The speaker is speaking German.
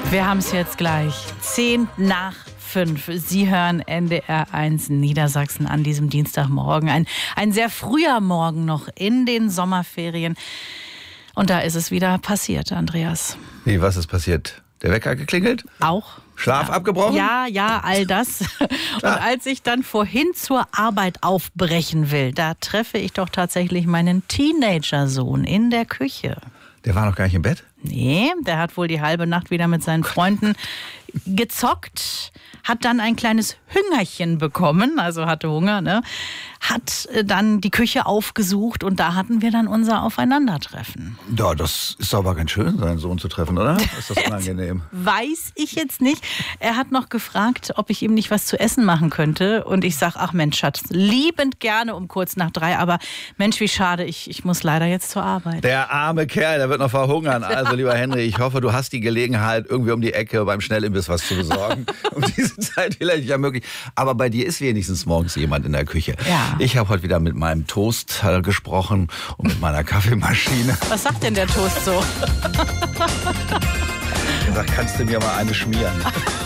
Wir haben es jetzt gleich. 5:10. Sie hören NDR 1 Niedersachsen an diesem Dienstagmorgen. Ein sehr früher Morgen noch in den Sommerferien. Und da ist es wieder passiert, Andreas. Wie, was ist passiert? Der Wecker geklingelt? Auch. Schlaf abgebrochen? Ja, all das. Und als ich dann vorhin zur Arbeit aufbrechen will, da treffe ich doch tatsächlich meinen Teenagersohn in der Küche. Der war noch gar nicht im Bett? Nee, der hat wohl die halbe Nacht wieder mit seinen Freunden gezockt, hat dann ein kleines Hüngerchen bekommen, also hatte Hunger, ne? Hat dann die Küche aufgesucht und da hatten wir dann unser Aufeinandertreffen. Ja, das ist aber ganz schön, seinen Sohn zu treffen, oder? Ist das unangenehm? Weiß ich jetzt nicht. Er hat noch gefragt, ob ich ihm nicht was zu essen machen könnte. Und ich sag, ach Mensch, Schatz, liebend gerne um 2:45. Aber Mensch, wie schade, ich muss leider jetzt zur Arbeit. Der arme Kerl, der wird noch verhungern. Also, lieber Henry, ich hoffe, du hast die Gelegenheit, irgendwie um die Ecke beim Schnellimbiss was zu besorgen. Um diese Zeit vielleicht ja möglich. Aber bei dir ist wenigstens morgens jemand in der Küche. Ja. Ich habe heute wieder mit meinem Toast gesprochen und mit meiner Kaffeemaschine. Was sagt denn der Toast so? Gesagt, kannst du mir mal eine schmieren?